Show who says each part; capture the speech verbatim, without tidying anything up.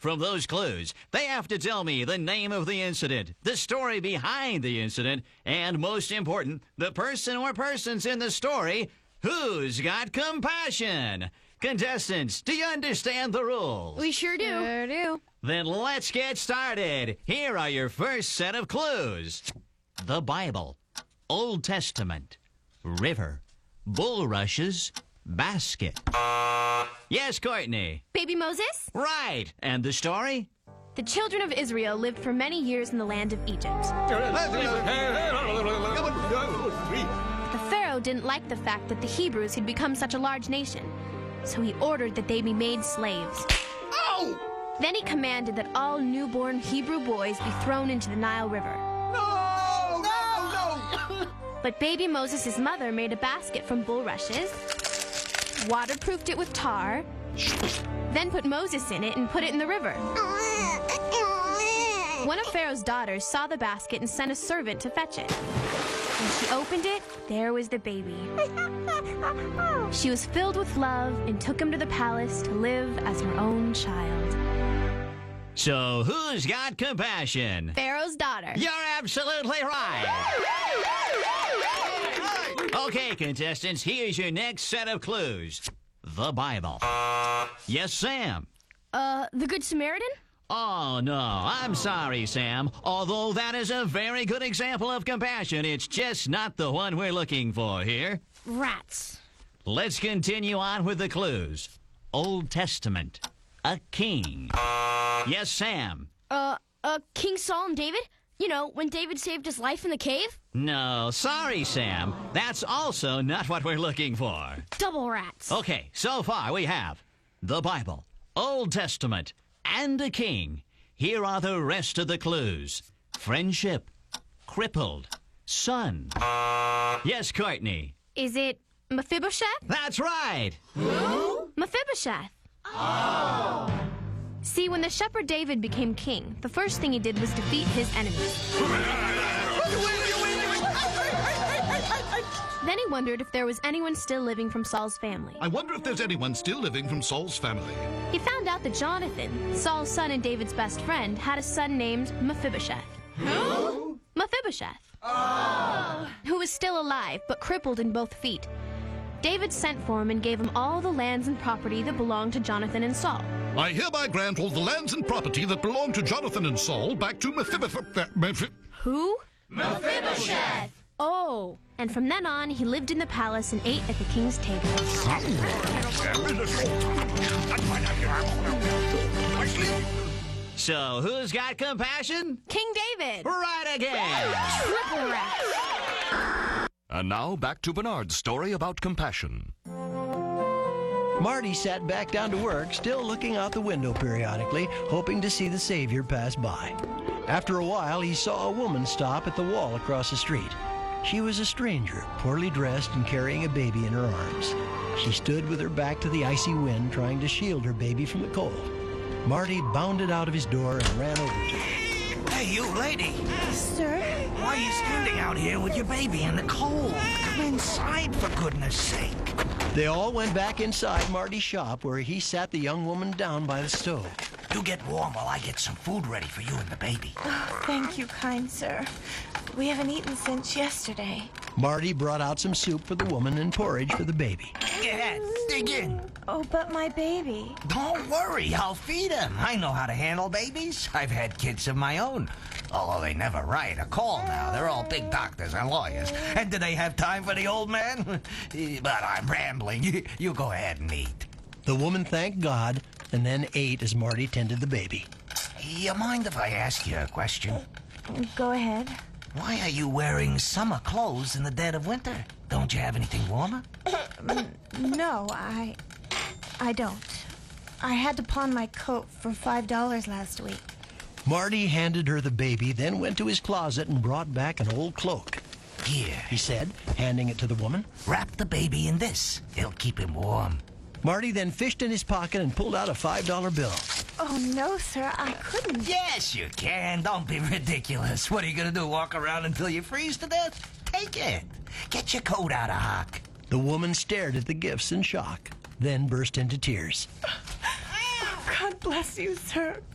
Speaker 1: from those clues. They have to tell me the name of the incident, the story behind the incident, and most important, the person or persons in the story who's got compassion. Contestants, do you understand the rules?
Speaker 2: We sure do.
Speaker 3: Sure do.
Speaker 1: Then let's get started. Here are your first set of clues. The Bible, Old Testament, river, bulrushes, basket. Yes, Courtney.
Speaker 2: Baby Moses?
Speaker 1: Right. And the story?
Speaker 2: The children of Israel lived for many years in the land of Egypt. The Pharaoh didn't like the fact that the Hebrews had become such a large nation, so he ordered that they be made slaves.
Speaker 4: Oh!
Speaker 2: Then he commanded that all newborn Hebrew boys be thrown into the Nile River.
Speaker 4: No! No! No!
Speaker 2: But baby Moses' mother made a basket from bulrushes, waterproofed it with tar, then put Moses in it and put it in the river. One of Pharaoh's daughters saw the basket and sent a servant to fetch it. When she opened it, there was the baby. She was filled with love and took him to the palace to live as her own child.
Speaker 1: So who's got compassion?
Speaker 2: Pharaoh's daughter.
Speaker 1: You're absolutely right. Okay, contestants, here's your next set of clues. The Bible. Yes, Sam.
Speaker 2: Uh, the Good Samaritan?
Speaker 1: Oh, no, I'm sorry, Sam. Although that is a very good example of compassion, it's just not the one we're looking for here.
Speaker 2: Rats.
Speaker 1: Let's continue on with the clues. Old Testament. A king. Yes, Sam.
Speaker 2: Uh, uh, King Saul and David? You know, when David saved his life in the cave?
Speaker 1: No, sorry, Sam. That's also not what we're looking for.
Speaker 2: Double rats.
Speaker 1: Okay, so far we have the Bible, Old Testament, and a king. Here are the rest of the clues. Friendship, crippled, son. Yes, Courtney.
Speaker 2: Is it Mephibosheth?
Speaker 1: That's right.
Speaker 2: Who? Mephibosheth. Oh. See, when the shepherd David became king, the first thing he did was defeat his enemies. Then he wondered if there was anyone still living from Saul's family.
Speaker 4: I wonder if there's anyone still living from Saul's family.
Speaker 2: He found out that Jonathan, Saul's son and David's best friend, had a son named Mephibosheth. Who? Mephibosheth. Oh. Who was still alive, but crippled in both feet. David sent for him and gave him all the lands and property that belonged to Jonathan and Saul.
Speaker 4: I hereby grant all the lands and property that belong to Jonathan and Saul back to Mephibosheth.
Speaker 2: Who?
Speaker 3: Mephibosheth.
Speaker 2: Oh, and from then on, he lived in the palace and ate at the king's table.
Speaker 1: So who's got compassion?
Speaker 2: King David.
Speaker 1: Right again.
Speaker 2: Triple rats.
Speaker 5: And now back to Bernard's story about compassion.
Speaker 6: Marty sat back down to work, still looking out the window periodically, hoping to see the Savior pass by. After a while, he saw a woman stop at the wall across the street. She was a stranger, poorly dressed and carrying a baby in her arms. She stood with her back to the icy wind, trying to shield her baby from the cold. Marty bounded out of his door and ran over to her.
Speaker 7: Hey, you lady.
Speaker 3: Sir?
Speaker 7: Why are you standing out here with your baby in the cold? Come inside, for goodness sake.
Speaker 6: They all went back inside Marty's shop, where he sat the young woman down by the stove.
Speaker 7: You get warm while I get some food ready for you and the baby.
Speaker 3: Oh, thank you, kind sir. We haven't eaten since yesterday.
Speaker 6: Marty brought out some soup for the woman and porridge for the baby.
Speaker 7: Go ahead, dig in.
Speaker 3: Oh, but my baby.
Speaker 7: Don't worry, I'll feed him. I know how to handle babies. I've had kids of my own. Although they never write a call now. They're all big doctors and lawyers. And do they have time for the old man? But I'm rambling. You go ahead and eat.
Speaker 6: The woman thanked God and then ate as Marty tended the baby.
Speaker 7: You mind if I ask you a question?
Speaker 3: Go ahead.
Speaker 7: Why are you wearing summer clothes in the dead of winter? Don't you have anything warmer?
Speaker 3: No, I... I don't. I had to pawn my coat for five dollars last week.
Speaker 6: Marty handed her the baby, then went to his closet and brought back an old cloak.
Speaker 7: Here,
Speaker 6: He said, handing it to the woman.
Speaker 7: wrap the baby in this. It'll keep him warm.
Speaker 6: Marty then fished in his pocket and pulled out a five dollar bill.
Speaker 3: Oh, no, sir, I couldn't.
Speaker 7: Yes, you can. Don't be ridiculous. What are you going to do, walk around until you freeze to death? Take it. Get your coat out of hock.
Speaker 6: The woman stared at the gifts in shock, then burst into tears.
Speaker 3: God bless you, sir.